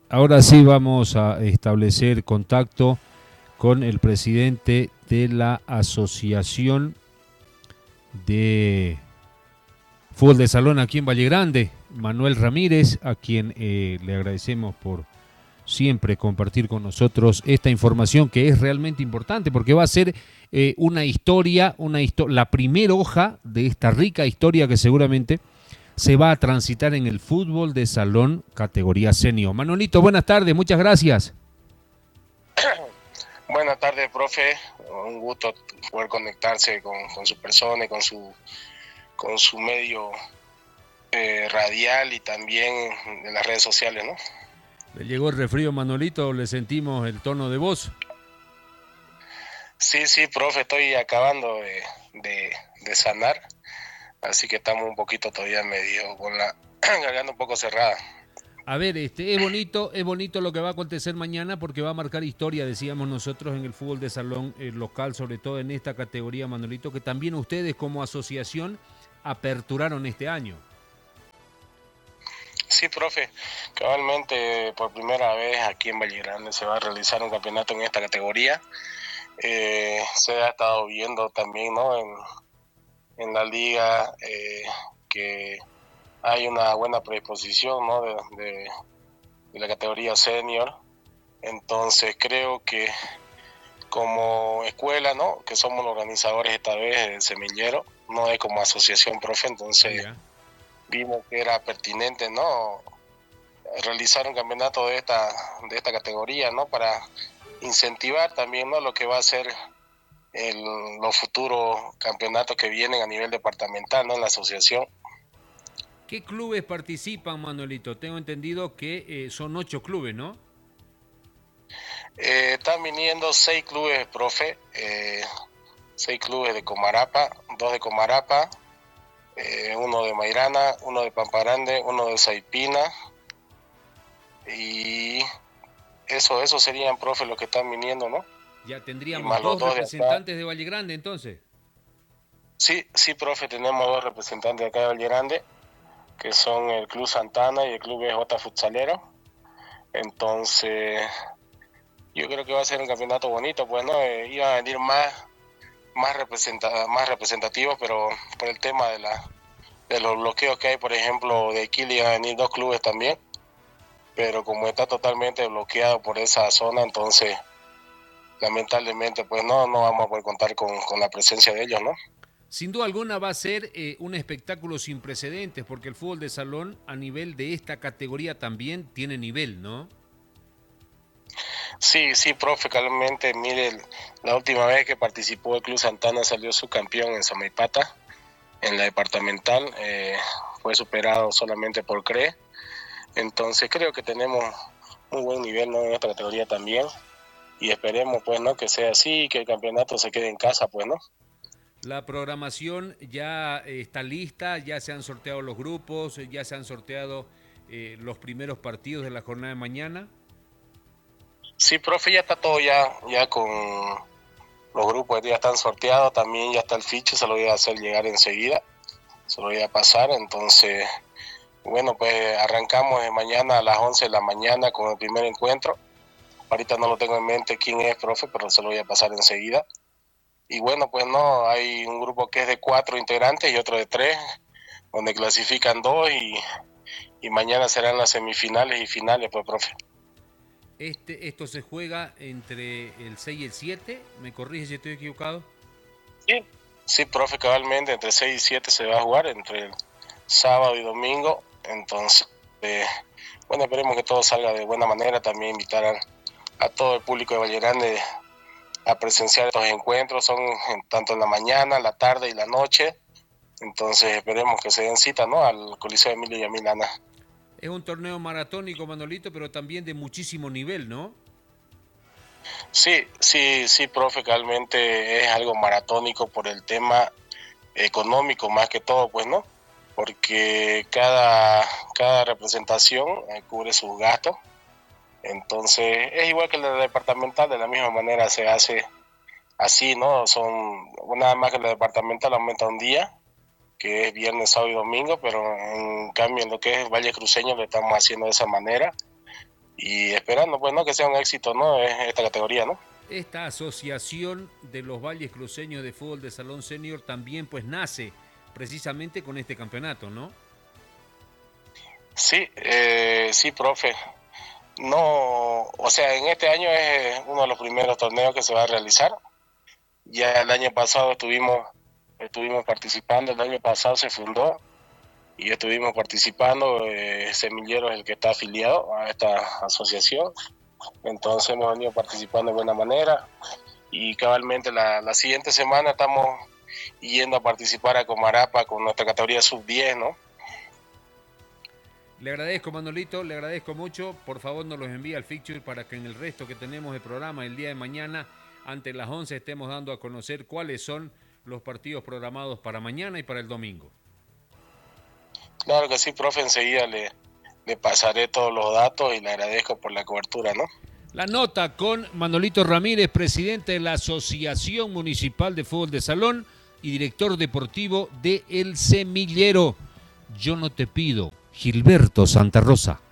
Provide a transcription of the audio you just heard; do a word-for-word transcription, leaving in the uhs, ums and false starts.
Ahora sí vamos a establecer contacto con el presidente de la Asociación de Fútbol de Salón aquí en Valle Grande, Manuel Ramírez, a quien eh, le agradecemos por siempre compartir con nosotros esta información que es realmente importante porque va a ser eh, una historia, una histo la primera hoja de esta rica historia que seguramente se va a transitar en el fútbol de salón categoría senior. Manolito, buenas tardes, muchas gracias. Buenas tardes, profe. Un gusto poder conectarse con, con su persona y con su, con su medio eh, radial y también en las redes sociales, ¿no? Le llegó el resfrío, Manolito, le sentimos el tono de voz. Sí, sí, profe, estoy acabando de, de, de sanar, así que estamos un poquito todavía medio con la garganta un poco cerrada. A ver, este, es bonito, es bonito lo que va a acontecer mañana porque va a marcar historia, decíamos nosotros, en el fútbol de salón eh, local, sobre todo en esta categoría, Manolito, que también ustedes como asociación aperturaron este año. Sí, profe, cabalmente por primera vez aquí en Valle Grande se va a realizar un campeonato en esta categoría. Eh, se ha estado viendo también, ¿no? En, en la liga eh, que hay una buena predisposición, ¿no? de, de, de la categoría senior. Entonces creo que como escuela, ¿no? Que somos los organizadores esta vez del semillero, no es como asociación, profe, Ah, entonces ya. vimos que era pertinente, ¿no? Realizar un campeonato de esta, de esta categoría, ¿no? Para incentivar también, ¿no? Lo que va a ser el, los futuros campeonatos que vienen a nivel departamental, ¿no? En la asociación. ¿Qué clubes participan, Manuelito? Tengo entendido que eh, son ocho clubes, ¿no? Eh, están viniendo seis clubes, profe, eh, seis clubes de Comarapa, dos de Comarapa, eh, uno de Mairana, uno de Pamparande, uno de Saipina, y eso, eso serían, profe, los que están viniendo, ¿no? Ya Y tendríamos más los dos dos de acá. representantes de Valle Grande, entonces. Sí, sí, profe, tenemos dos representantes de acá de Valle Grande, que son el Club Santana y el Club B J Futsalero. Entonces, yo creo que va a ser un campeonato bonito, pues, ¿no? Eh, iban a venir más, más, representa más representativos, pero por el tema de, la, de los bloqueos que hay, por ejemplo, de Quili iban a venir dos clubes también, pero como está totalmente bloqueado por esa zona, entonces, lamentablemente, pues no, no vamos a poder contar con, con la presencia de ellos, ¿no? Sin duda alguna va a ser eh, un espectáculo sin precedentes, porque el fútbol de salón a nivel de esta categoría también tiene nivel, ¿no? Sí, sí, profe, calmente, mire, la última vez que participó el Club Santana salió subcampeón en Samaipata, en la departamental, eh, fue superado solamente por C R E. Entonces creo que tenemos un buen nivel, ¿no? En esta categoría también, y esperemos pues no que sea así, que el campeonato se quede en casa, pues, ¿no? La programación ya eh, está lista, ya se han sorteado los grupos, eh, ya se han sorteado eh, los primeros partidos de la jornada de mañana. Sí, profe, ya está todo ya, ya con los grupos ya están sorteados, también ya está el ficho, se lo voy a hacer llegar enseguida, se lo voy a pasar, entonces, bueno, pues arrancamos de mañana a las once de la mañana con el primer encuentro. Ahorita no lo tengo en mente quién es, profe, pero se lo voy a pasar enseguida. Y bueno, pues no, hay un grupo que es de cuatro integrantes y otro de tres, donde clasifican dos y, y mañana serán las semifinales y finales, pues, profe. Este, esto se juega entre el seis y el siete, ¿me corrige si estoy equivocado? Sí, sí, profe, cabalmente, entre seis y siete se va a jugar, entre el sábado y domingo. Entonces, eh, bueno, esperemos que todo salga de buena manera. También invitar a, a todo el público de Valle Grande a presenciar estos encuentros. Son en, tanto en la mañana, la tarde y la noche. Entonces, esperemos que se den cita, ¿no? Al Coliseo Emilio Yamilana. Es un torneo maratónico, Manolito, pero también de muchísimo nivel, ¿no? Sí, sí, sí, profe, realmente es algo maratónico por el tema económico más que todo, pues, ¿no? Porque cada, cada representación eh, cubre sus gastos. Entonces, es igual que la departamental, de la misma manera se hace así, ¿no? Son, nada más que la departamental aumenta un día, que es viernes, sábado y domingo, pero en cambio en lo que es Valle Cruceño lo estamos haciendo de esa manera. y esperando pues no que sea un éxito, ¿no? Esta categoría, ¿no? Esta asociación de los Valles Cruceños de Fútbol de Salón Senior también pues nace precisamente con este campeonato, ¿no? Sí, eh, sí, profe. No, o sea, en este año es uno de los primeros torneos que se va a realizar. Ya el año pasado estuvimos, estuvimos participando, el año pasado se fundó y estuvimos participando. Eh, Semillero es el que está afiliado a esta asociación, entonces hemos venido participando de buena manera y cabalmente la, la siguiente semana estamos yendo a participar a Comarapa con nuestra categoría sub diez, ¿no? Le agradezco, Manolito, le agradezco mucho. Por favor, nos los envía al fixture para que en el resto que tenemos de programa el día de mañana, antes de las once, estemos dando a conocer cuáles son los partidos programados para mañana y para el domingo. Claro que sí, profe, enseguida le, le pasaré todos los datos y le agradezco por la cobertura, ¿no? La nota con Manolito Ramírez, presidente de la Asociación Municipal de Fútbol de Salón y director deportivo de El Semillero. Yo no te pido, Gilberto Santa Rosa.